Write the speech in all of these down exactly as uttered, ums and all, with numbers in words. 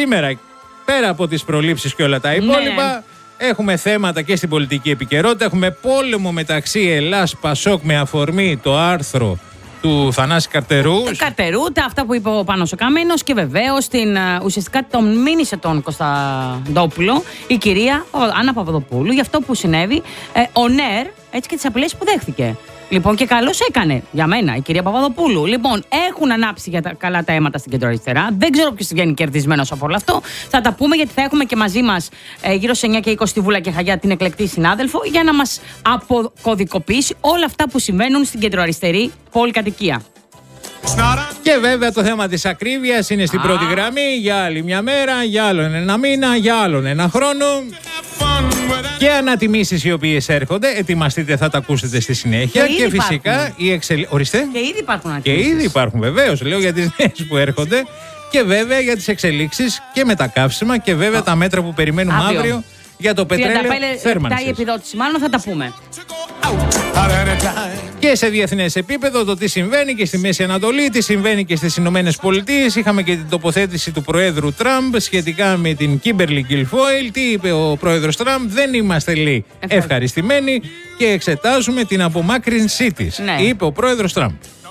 σήμερα, πέρα από τις προλήψεις και όλα τα υπόλοιπα, ναι. έχουμε θέματα και στην πολιτική επικαιρότητα. Έχουμε πόλεμο μεταξύ Ελλάς Πασόκ με αφορμή το άρθρο του Θανάση Καρτερού. Του Καρτερού, αυτά που είπε ο Πάνος ο Καμένος, και βεβαίως την, ουσιαστικά τον μήνυσε τον Κωνσταντόπουλο η κυρία Άννα Παπαδοπούλου για αυτό που συνέβη ε, ο ΝΕΡ, έτσι, και τις απειλές που δέχθηκε. Λοιπόν, και καλώς έκανε για μένα η κυρία Παπαδοπούλου. Λοιπόν, έχουν ανάψει για τα καλά τα αίματα στην κεντροαριστερά. Δεν ξέρω ποιος βγαίνει κερδισμένος από όλο αυτό. Θα τα πούμε, γιατί θα έχουμε και μαζί μας ε, γύρω σε εννιά και είκοσι στη Βούλα και Χαγιά την εκλεκτή συνάδελφο για να μας αποκωδικοποιήσει όλα αυτά που συμβαίνουν στην κεντροαριστερή πολυκατοικία. Και βέβαια το θέμα της ακρίβειας είναι στην Α. πρώτη γραμμή για άλλη μια μέρα, για άλλον ένα μήνα, για άλλον ένα χρόνο. Και ανατιμήσεις οι οποίες έρχονται. Ετοιμαστείτε, θα τα ακούσετε στη συνέχεια. Και, και φυσικά οι εξελίξεις. Ορίστε. Και ήδη υπάρχουν ανατιμήσεις. Και ήδη υπάρχουν, βεβαίως. Λέω για τις νέες που έρχονται. Και βέβαια για τις εξελίξεις και με τα καύσιμα. Και βέβαια oh. τα μέτρα που περιμένουμε αύριο, αύριο για το πετρέλαιο θέρμανσης. Η επιδότηση, μάλλον θα τα πούμε. Και σε διεθνές επίπεδο το τι συμβαίνει και στη Μέση Ανατολή, τι συμβαίνει και στις Ηνωμένες Πολιτείες. Είχαμε και την τοποθέτηση του Προέδρου Τραμπ σχετικά με την Κίμπερλι Γκιλφόιλ. Τι είπε ο Πρόεδρος Τραμπ? Δεν είμαστε, λέει, ευχαριστημένοι και εξετάζουμε την απομάκρυνσή της. Ναι. Είπε ο Πρόεδρος Τραμπ.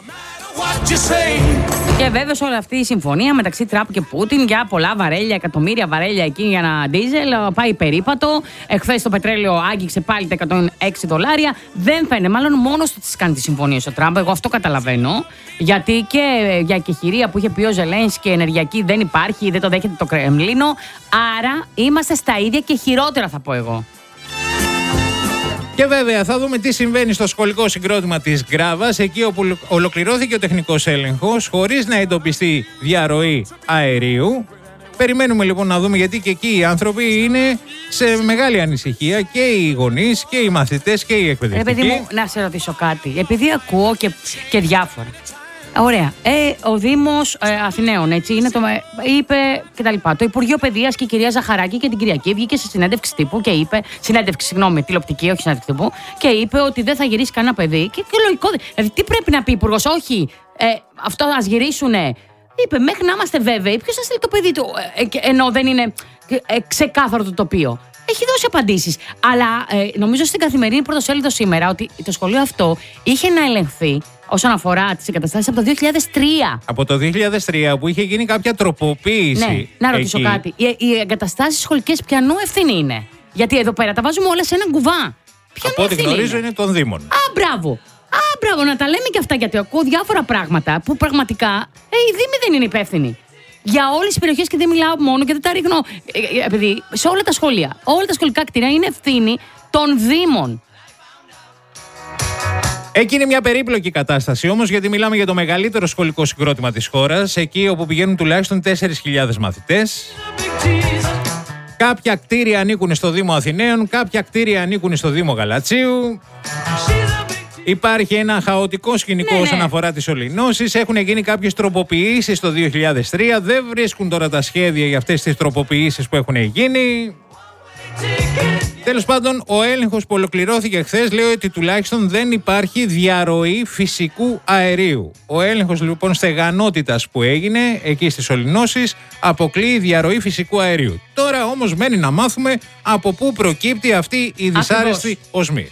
Και βέβαια όλη αυτή η συμφωνία μεταξύ Τραμπ και Πούτιν για πολλά βαρέλια, εκατομμύρια βαρέλια εκεί για ένα ντίζελ πάει περίπατο. Εχθές το πετρέλαιο άγγιξε πάλι τα εκατόν έξι δολάρια. Δεν θα είναι, μάλλον μόνος του τις κάνει τη συμφωνία ο Τραμπ. Εγώ αυτό καταλαβαίνω. Γιατί και για εκεχηρία που είχε πει ο Ζελένσκι, ενεργειακή δεν υπάρχει, δεν το δέχεται το Κρεμλίνο. Άρα είμαστε στα ίδια και χειρότερα, θα πω εγώ. Και βέβαια θα δούμε τι συμβαίνει στο σχολικό συγκρότημα της Γκράβας, εκεί όπου ολοκληρώθηκε ο τεχνικός έλεγχος χωρίς να εντοπιστεί διαρροή αερίου. Περιμένουμε λοιπόν να δούμε, γιατί και εκεί οι άνθρωποι είναι σε μεγάλη ανησυχία, και οι γονείς και οι μαθητές και οι εκπαιδευτικοί. Ρε παιδί μου, να σε ρωτήσω κάτι, επειδή ακούω και, και διάφορα. Ωραία. Ε, ο Δήμος ε, Αθηναίων, έτσι, είναι το, ε, είπε κτλ. Το Υπουργείο Παιδείας και η κυρία Ζαχαράκη και την Κυριακή βγήκε σε συνέντευξη τύπου και είπε. Συνέντευξη, συγγνώμη, τηλεοπτική, όχι συνέντευξη τύπου. Και είπε ότι δεν θα γυρίσει κανένα παιδί. Και, και λογικό. Δηλαδή, τι πρέπει να πει ο Υπουργός? Όχι, ε, αυτό ας γυρίσουνε. Είπε, μέχρι να είμαστε βέβαιοι, ποιος θα στείλει το παιδί του, ε, ενώ δεν είναι ε, ξεκάθαρο το τοπίο. Έχει δώσει απαντήσεις. Αλλά ε, νομίζω στην καθημερινή πρωτοσέλιδο σήμερα ότι το σχολείο αυτό είχε να ελεγχθεί όσον αφορά τις εγκαταστάσεις από το δύο χιλιάδες τρία. Από το δύο χιλιάδες τρία που είχε γίνει κάποια τροποποίηση. Ναι, να ρωτήσω εκεί κάτι. Οι, οι εγκαταστάσεις σχολικές ποιανού ευθύνη είναι? Γιατί εδώ πέρα τα βάζουμε όλα σε έναν κουβά. Από ό,τι γνωρίζω είναι των Δήμων. Α, μπράβο. Α, μπράβο, να τα λέμε και αυτά, γιατί ακούω διάφορα πράγματα που πραγματικά ε, οι Δήμοι δεν είναι υπεύθυνοι. Για όλες τις περιοχές, και δεν μιλάω μόνο και δεν τα ρίχνω. Ε, επειδή σε όλα τα σχολεία, όλα τα σχολικά κτίρια είναι ευθύνη των Δήμων. Εκεί είναι μια περίπλοκη κατάσταση όμως, γιατί μιλάμε για το μεγαλύτερο σχολικό συγκρότημα της χώρας, εκεί όπου πηγαίνουν τουλάχιστον τέσσερις χιλιάδες μαθητές. Κάποια κτίρια ανήκουν στο Δήμο Αθηναίων, κάποια κτίρια ανήκουν στο Δήμο Γαλατσίου. Υπάρχει ένα χαοτικό σκηνικό ναι, όσον ναι. αφορά τις ολυνώσεις. Έχουν γίνει κάποιες τροποποιήσεις το δύο χιλιάδες τρία. Δεν βρίσκουν τώρα τα σχέδια για αυτές τις τροποποιήσεις που έχουν γίνει. Τέλος πάντων, ο έλεγχος που ολοκληρώθηκε χθες λέει ότι τουλάχιστον δεν υπάρχει διαρροή φυσικού αερίου. Ο έλεγχος λοιπόν στεγανότητας που έγινε εκεί στις ολυνώσεις αποκλείει διαρροή φυσικού αερίου. Τώρα όμως μένει να μάθουμε από πού προκύπτει αυτή η δυσάρεστη οσμή.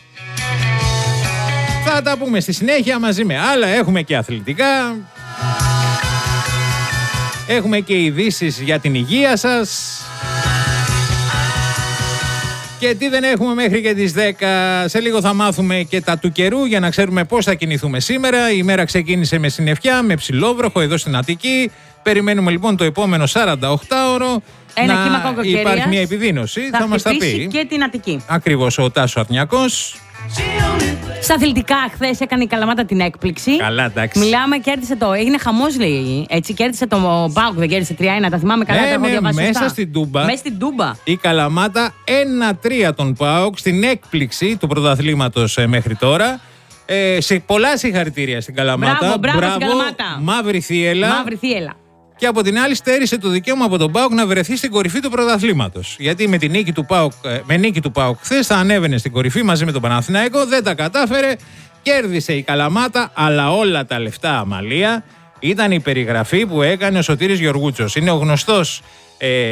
Θα τα πούμε στη συνέχεια μαζί με άλλα. Έχουμε και αθλητικά. Έχουμε και ειδήσεις για την υγεία σας. Και τι δεν έχουμε μέχρι και τις δέκα. Σε λίγο θα μάθουμε και τα του καιρού για να ξέρουμε πώς θα κινηθούμε σήμερα. Η μέρα ξεκίνησε με συννεφιά, με ψηλόβροχο εδώ στην Αττική. Περιμένουμε λοιπόν το επόμενο σαρανταοκτάωρο ένα να κύμα κακοκαιρίας. Υπάρχει μια επιδείνωση. Θα, θα μας τα πει. Και την Αττική. Ακριβώς, ο Τάσος Αρνιακός. Στα αθλητικά, χθες έκανε η Καλαμάτα την έκπληξη. Καλά, εντάξει. Μιλάμε, κέρδισε το. Έγινε χαμός, λέει. Έτσι, κέρδισε το Μπάουκ, δεν κέρδισε τρία ένα. Τα θυμάμαι καλά. Ναι, τα έχω ναι, διαβάσει μέσα σωστά. στην Τούμπα. Μέσα στην Τούμπα. Η Καλαμάτα ένα τρία τον ΠΑΟΚ στην έκπληξη του πρωταθλήματος ε, μέχρι τώρα. Ε, σε πολλά συγχαρητήρια στην Καλαμάτα. Μπράβο, μπράβο, μπράβο στην Καλαμάτα. Μαύρη θύελα. Μαύρη θύελα. Και από την άλλη στέρισε το δικαίωμα από τον ΠΑΟΚ να βρεθεί στην κορυφή του πρωταθλήματος. Γιατί με, την νίκη του ΠΑΟΚ, με νίκη του ΠΑΟΚ χθες θα ανέβαινε στην κορυφή μαζί με τον Παναθηναϊκό. Δεν τα κατάφερε. Κέρδισε η Καλαμάτα, αλλά όλα τα λεφτά αμαλία. Ήταν η περιγραφή που έκανε ο Σωτήρης Γεωργούτσος. Είναι ο γνωστός ε,